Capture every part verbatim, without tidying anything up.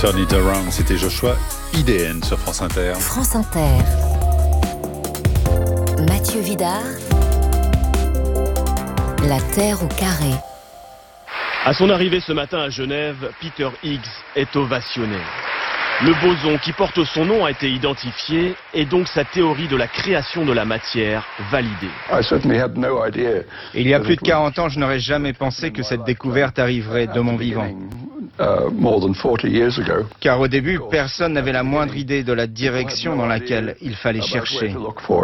Turn It Around, c'était Joshua I D N sur France Inter. France Inter. Mathieu Vidard. La Terre au carré. À son arrivée ce matin à Genève, Peter Higgs est ovationné. Le boson qui porte son nom a été identifié et donc sa théorie de la création de la matière validée. Il y a plus de quarante ans, je n'aurais jamais pensé que cette découverte arriverait de mon vivant. Car au début, personne n'avait la moindre idée de la direction dans laquelle il fallait chercher.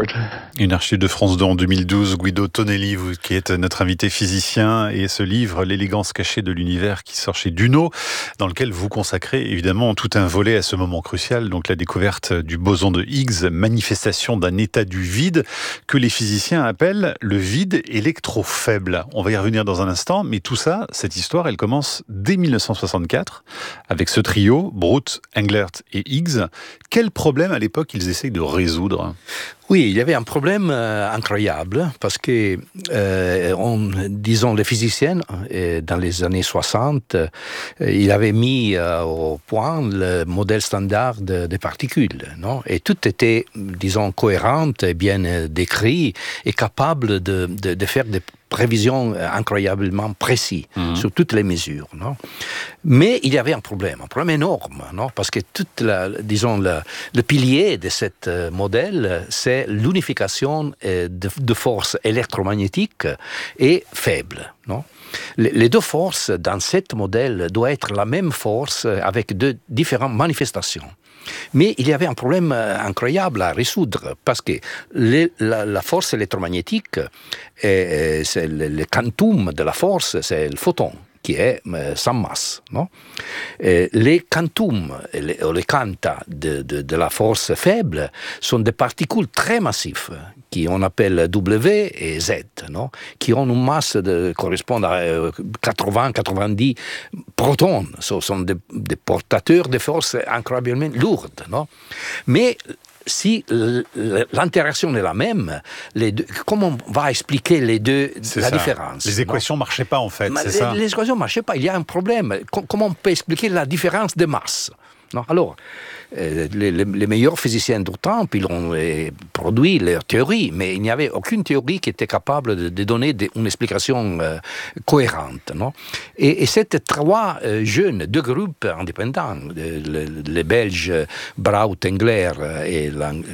Une archive de France deux en deux mille douze, Guido Tonelli, vous, qui êtes notre invité physicien, et ce livre, L'élégance cachée de l'univers, qui sort chez Duno, dans lequel vous consacrez évidemment tout un volet à ce moment crucial, donc la découverte du boson de Higgs, manifestation d'un état du vide que les physiciens appellent le vide électrofaible. On va y revenir dans un instant, mais tout ça, cette histoire, elle commence dès mille neuf cent soixante-quatre, avec ce trio, Brout, Englert et Higgs. Quel problème à l'époque ils essayent de résoudre ? Oui, il y avait un problème euh, incroyable parce que, euh, on, disons, les physiciens, euh, dans les années soixante, euh, ils avaient mis euh, au point le modèle standard de, des particules, non ? Et tout était, disons, cohérent, bien euh, décrit et capable de, de, de faire des prévisions incroyablement précises mmh. sur toutes les mesures, non ? Mais il y avait un problème, un problème énorme, non ? Parce que toute la, disons, la, le pilier de ce euh, modèle, c'est l'unification euh, de, de forces électromagnétiques et faibles, non ? Les deux forces dans ce modèle doivent être la même force avec deux différentes manifestations. Mais il y avait un problème incroyable à résoudre parce que les, la, la force électromagnétique, est, c'est le, le quantum de la force, c'est le photon qui est euh, sans masse, non ? Et les quantums, les, les quanta de, de, de la force faible sont des particules très massives qui on appelle W et Z, non ? Qui ont une masse de, correspond à euh, quatre-vingts à quatre-vingt-dix protons. Ce sont des, des portateurs de force incroyablement lourdes, non ? Mais si l'interaction est la même, les deux, comment on va expliquer les deux, c'est la ça. différence ? Les équations ne marchaient pas en fait, Mais c'est les, ça les équations ne marchaient pas, il y a un problème. Comment on peut expliquer la différence de masse ? Non, alors, euh, les, les, les meilleurs physiciens du temps, ils ont euh, produit leur théorie, mais il n'y avait aucune théorie qui était capable de, de donner de, une explication euh, cohérente. Non ? Et, et c'était trois euh, jeunes, deux groupes indépendants, les, les, les Belges Brout, Englert et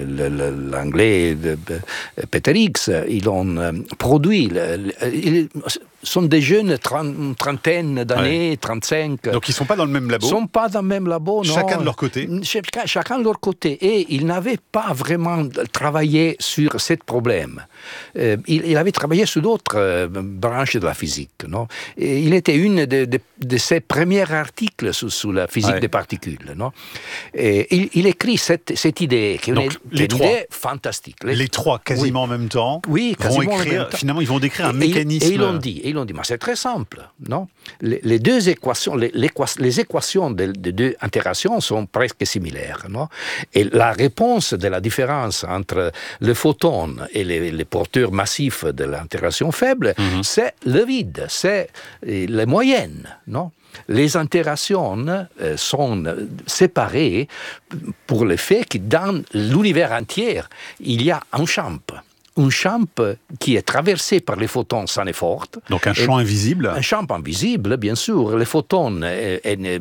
l'anglais Peter Higgs, ils ont euh, produit, ils sont des jeunes, une trentaine d'années, ouais. trente-cinq. Donc ils ne sont pas dans le même labo ? Ils ne sont pas dans le même labo, non. Chacun de leur côté. Chacun, chacun de leur côté. Et ils n'avaient pas vraiment travaillé sur ce problème. Euh, il, il avait travaillé sur d'autres euh, branches de la physique, non ? Et il était une de, de, de ses premiers articles sur, sur la physique ouais. des particules, non ? Et il, il écrit cette, cette idée, qui est une, les une trois, idée fantastique. Les, les trois, quasiment oui. en même temps, oui, vont écrire, finalement, ils vont décrire un et, mécanisme. Et ils l'ont dit, et ils l'ont dit, mais c'est très simple, non ? Les, les deux équations, les, les équations des de deux interactions sont presque similaires, non ? Et la réponse de la différence entre le photon et les, les porteurs massifs de l'interaction faible, mm-hmm. c'est le vide, c'est les moyennes, non ? Les interactions euh, sont séparées pour le fait que dans l'univers entier, il y a un champ. Un champ qui est traversé par les photons sans effort. Donc un champ invisible. Un champ invisible, bien sûr. Les photons, euh, euh,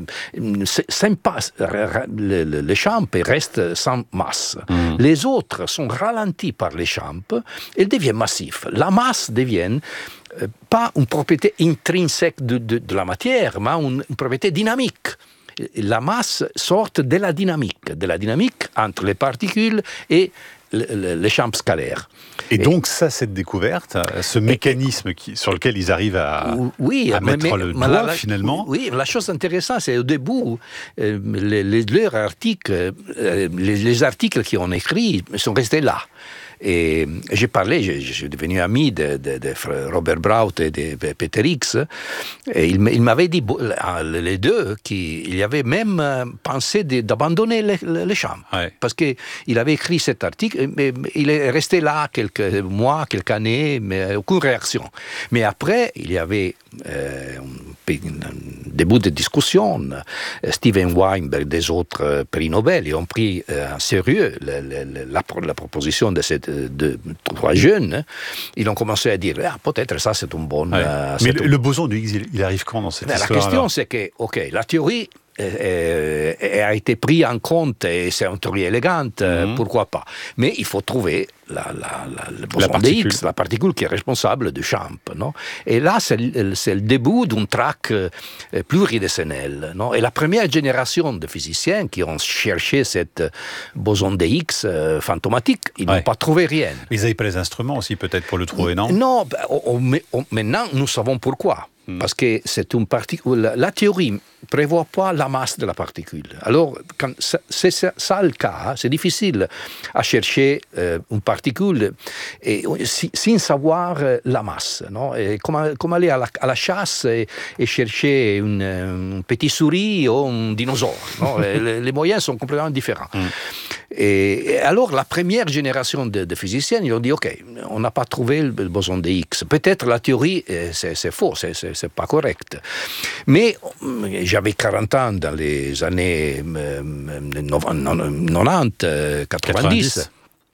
le, le, le champ reste sans masse. Mmh. Les autres sont ralentis par les champs, ils deviennent massifs. La masse devient euh, pas une propriété intrinsèque de, de, de la matière, mais une, une propriété dynamique. La masse sort de la dynamique, de la dynamique entre les particules et le, le, le champ scalaire. Et, et donc ça, cette découverte, ce mécanisme et, qui, sur lequel ils arrivent à, oui, à mais, mettre mais, le doigt, la, finalement. Oui, la chose intéressante, c'est au début, euh, les, les, leurs articles, euh, les, les articles qu'ils ont écrits sont restés là. Et j'ai parlé, je, je suis devenu ami de, de, de Robert Brout et de Peter Higgs, et il, il m'avait dit, les deux, qu'il avait même pensé d'abandonner le, le, le champ. Ouais. Parce qu'il avait écrit cet article, mais il est resté là quelques mois, quelques années, mais aucune réaction. Mais après, il y avait Euh, un, un début de discussion. Steven Weinberg, des autres prix Nobel, ont pris en sérieux la, la, la, la proposition de ces de, trois jeunes. Ils ont commencé à dire ah, peut-être ça c'est une bonne. Ouais. Euh, Mais c'est le, un... le boson de Higgs, il, il arrive quand dans cette Mais histoire? La question alors c'est que, ok, la théorie Euh, a été pris en compte et c'est une théorie élégante, mmh. pourquoi pas. Mais il faut trouver la, la, la, le boson de Higgs, la particule qui est responsable du champ. Non? Et là, c'est, c'est le début d'une traque pluridécennelle. Non? Et la première génération de physiciens qui ont cherché cette boson de Higgs euh, fantomatique, ils ouais. n'ont pas trouvé rien. Ils n'avaient pas les instruments aussi peut-être pour le trouver, non? Non, on, on, on, maintenant nous savons pourquoi. Parce que c'est une particule. La, la théorie ne prévoit pas la masse de la particule. Alors, quand c'est ça, ça le cas, c'est difficile à chercher euh, une particule et, si, sans savoir la masse. Non? Et comme, comme aller à la, à la chasse et, et chercher une, une petite souris ou un dinosaure. Non? les, les moyens sont complètement différents. Mm. Et, et alors, la première génération de, de physiciens, ils ont dit, OK, on n'a pas trouvé le, le boson de Higgs. Peut-être la théorie, c'est, c'est faux, c'est, c'est, c'est pas correct. Mais j'avais quarante ans dans les années quatre-vingt-dix, quatre-vingt-dix.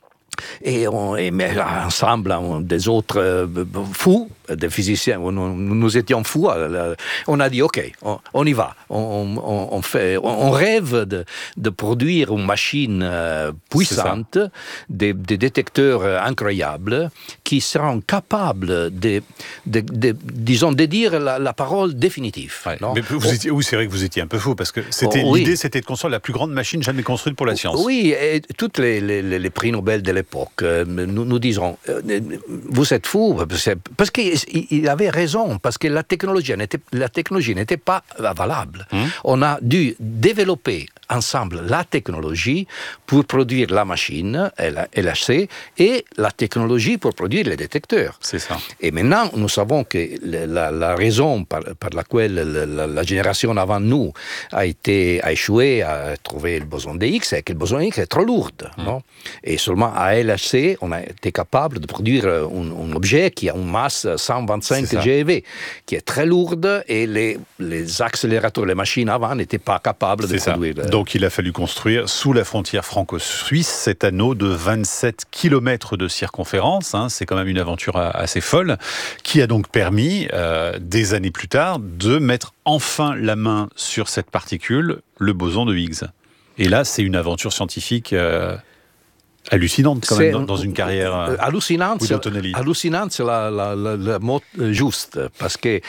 Et, on, et mais ensemble, on, des autres euh, fous, des physiciens, nous, nous étions fous. On a dit, OK, on, on y va. On, on, on, fait, on rêve de, de produire une machine euh, puissante, des, des détecteurs incroyables qui seront capables de, de, de, disons, de dire la, la parole définitive. Ouais, non? Mais vous étiez, oui, c'est vrai que vous étiez un peu fou, parce que c'était, oh, l'idée, oui. c'était de construire la plus grande machine jamais construite pour la science. Oui, et tous les, les, les prix Nobel de l'époque Nous, nous disons, vous êtes fous, parce qu'il avait raison, parce que la technologie n'était, la technologie n'était pas valable. Mmh. On a dû développer ensemble la technologie pour produire la machine, L H C, et la technologie pour produire les détecteurs. C'est ça. Et maintenant, nous savons que la, la raison par, par laquelle la, la génération avant nous a, été, a échoué à trouver le boson de Higgs, c'est que le boson de Higgs est trop lourd. Mmh. Non? Et seulement à L H C, on a été capable de produire un, un objet qui a une masse cent vingt-cinq GeV, qui est très lourde, et les, les accélérateurs, les machines avant n'étaient pas capables de c'est produire. Ça. Donc il a fallu construire sous la frontière franco-suisse cet anneau de vingt-sept kilomètres de circonférence. Hein, c'est quand même une aventure assez folle, qui a donc permis, euh, des années plus tard, de mettre enfin la main sur cette particule, le boson de Higgs. Et là, c'est une aventure scientifique... Euh, hallucinante quand même dans, dans une carrière euh, hallucinante, Guido Tonelli. Hallucinante, c'est la, la, la, la mot juste, parce que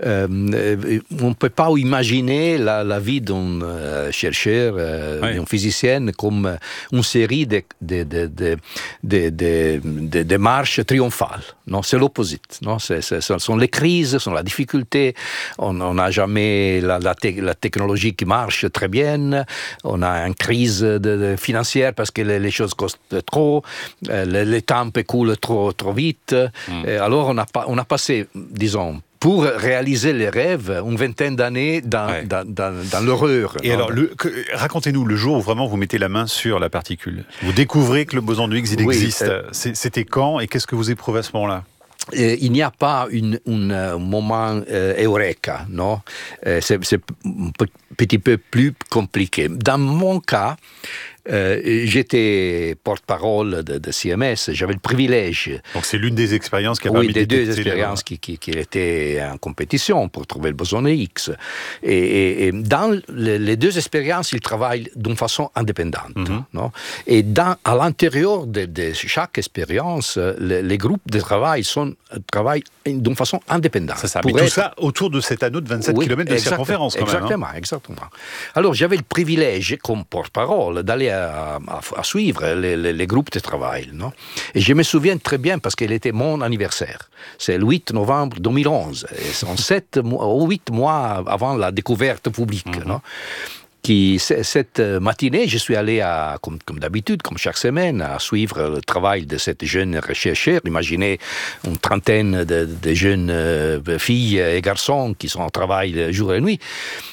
euh, on ne peut pas imaginer la, la vie d'un euh, chercheur, euh, ouais. d'un physicien comme une série de, de, de, de, de, de, de, de marches triomphales. Non, c'est l'opposite. Non, c'est, c'est, ce sont les crises, ce sont la difficulté. On n'a jamais la, la, te, la technologie qui marche très bien. On a une crise de, de financière parce que les, les choses costent trop, euh, les, les temps coulent trop, trop vite. Mm. Et alors on a, on a passé, disons, pour réaliser les rêves, une vingtaine d'années dans, ouais. dans, dans, dans l'horreur. Et non? alors, le, que, racontez-nous le jour où vraiment vous mettez la main sur la particule. Vous découvrez que le boson de Higgs, il oui, existe. Euh, C'était quand et qu'est-ce que vous éprouvez à ce moment-là? Euh, il n'y a pas une, une, un moment euh, eureka, non? Euh, c'est, c'est un petit peu plus compliqué. Dans mon cas, Euh, j'étais porte-parole de, de C M S, j'avais le privilège. Donc c'est l'une des expériences qui a oui, permis des de deux expériences qui, qui, qui étaient en compétition pour trouver le boson de Higgs. Et, et, et dans les, les deux expériences, ils travaillent d'une façon indépendante. Mm-hmm. Non? Et dans, à l'intérieur de, de chaque expérience, les, les groupes de travail sont, travaillent d'une façon indépendante. C'est ça, mais tout être... ça autour de cet anneau de vingt-sept oui, kilomètres de circonférence quand exactement, même. Hein. Exactement. Alors j'avais le privilège, comme porte-parole, d'aller À, à, à suivre les, les, les groupes de travail. Non? Et je me souviens très bien parce qu'il était mon anniversaire. C'est le huit novembre deux mille onze. Et c'est sept ou huit mois avant la découverte publique. Mm-hmm. Non? Qui, cette matinée, je suis allé, à, comme, comme d'habitude, comme chaque semaine, à suivre le travail de cette jeune chercheure. Imaginez une trentaine de, de jeunes filles et garçons qui sont au travail jour et nuit.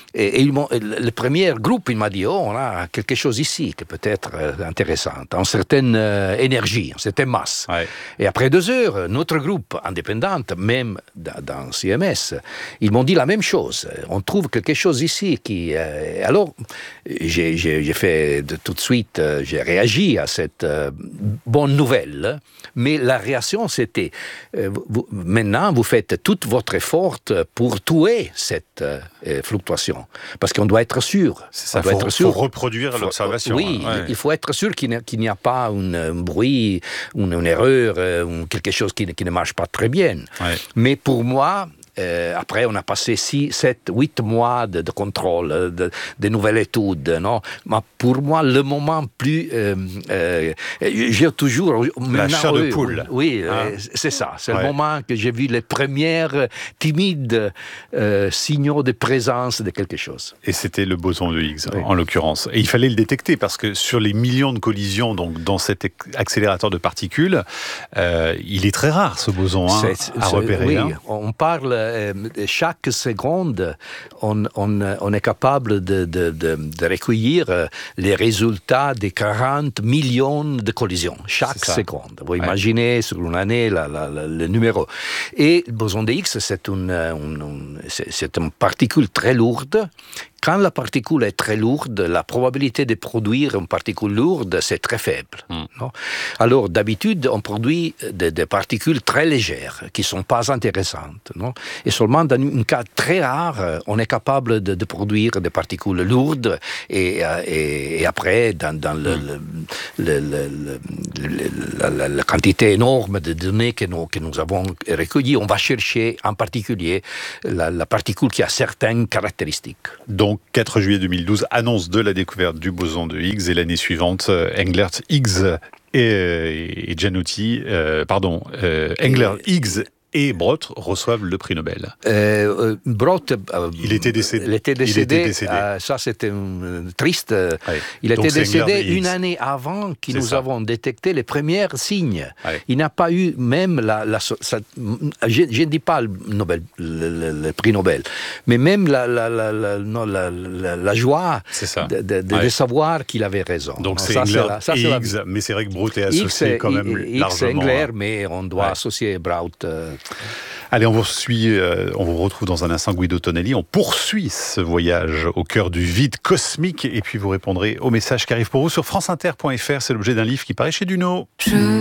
et, et ils le premier groupe, il m'a dit, oh, on a quelque chose ici qui peut être intéressant, en certaine euh, énergie, en certaine masse. Ouais. Et après deux heures, notre groupe indépendant, même dans, dans C M S, ils m'ont dit la même chose. On trouve quelque chose ici qui... Euh, alors, j'ai, j'ai, j'ai fait de, tout de suite, euh, j'ai réagi à cette euh, bonne nouvelle, mais la réaction, c'était, euh, vous, maintenant, vous faites tout votre effort pour tuer cette euh, fluctuation, parce qu'on doit être sûr. C'est ça, il faut, faut reproduire faut, l'observation. Oui, hein, ouais. il faut être sûr qu'il, qu'il n'y a pas un, un bruit, une, une erreur, euh, quelque chose qui, qui ne marche pas très bien. Ouais. Mais pour moi, Euh, après, on a passé six, sept, huit mois de, de contrôle, de, de nouvelles études. Non? Mais pour moi, le moment plus... Euh, euh, j'ai toujours... La chair de poule. Oui, hein? C'est ça. C'est ouais. le moment que j'ai vu les premières timides euh, signaux de présence de quelque chose. Et c'était le boson de Higgs, oui. en l'occurrence. Et il fallait le détecter, parce que sur les millions de collisions donc, dans cet accélérateur de particules, euh, il est très rare, ce boson, hein, c'est, à repérer. Oui, hein. on parle... Chaque seconde, on, on, on est capable de, de, de, de recueillir les résultats des quarante millions de collisions. Chaque seconde. Vous ouais. imaginez sur une année la, la, la, le numéro. Et le boson de Higgs, c'est une, une, une, c'est, c'est une particule très lourde. Quand la particule est très lourde, la probabilité de produire une particule lourde, c'est très faible. Mm. Non? Alors, d'habitude, on produit des, des particules très légères, qui ne sont pas intéressantes. Non? Et seulement dans un cas très rare, on est capable de, de produire des particules lourdes, et, et, et après, dans, dans le, mm. le, le, le, le, la, la, la quantité énorme de données que nous, que nous avons recueillies, on va chercher en particulier la, la particule qui a certaines caractéristiques. Donc, Donc, quatre juillet deux mille douze, annonce de la découverte du boson de Higgs, et l'année suivante, Englert, Higgs et, et Gianotti, euh, pardon, euh, Englert, Higgs et Broth reçoivent le prix Nobel. Euh, Broth, euh, il était décédé. Il était décédé. Il était décédé. Euh, ça, c'était euh, triste. Ouais. Il Donc, était décédé une année avant que nous ça. avons détecté les premiers signes. Ouais. Il n'a pas eu même la... la ça, je ne dis pas le, Nobel, le, le, le prix Nobel, mais même la, la, la, la, non, la, la, la joie de, de, de, ouais. de savoir qu'il avait raison. Donc, c'est Englert et Higgs, la... mais c'est vrai que Broth est associé X, quand même X, largement. Englert, mais on doit ouais. associer Broth... Euh, Allez, on vous suit, euh, on vous retrouve dans un instant, Guido Tonelli. On poursuit ce voyage au cœur du vide cosmique, et puis vous répondrez aux messages qui arrivent pour vous sur franceinter point f r. C'est l'objet d'un livre qui paraît chez Duno. Je...